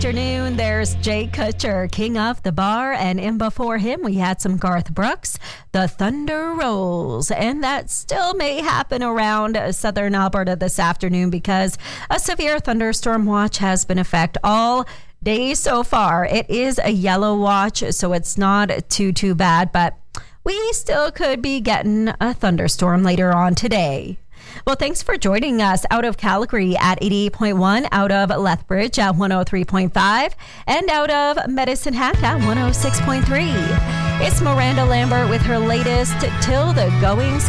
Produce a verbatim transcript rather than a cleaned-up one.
Afternoon, there's Jay Kutcher, king of the bar, and in before him we had some Garth Brooks, The Thunder Rolls, and that still may happen around southern Alberta this afternoon because a severe thunderstorm watch has been in effect all day so far. It is a yellow watch, so it's not too too bad, but we still could be getting a thunderstorm later on today. Well, thanks for joining us out of Calgary at eighty-eight point one, out of Lethbridge at one oh three point five, and out of Medicine Hat at one oh six point three. It's Miranda Lambert with her latest Till the Going's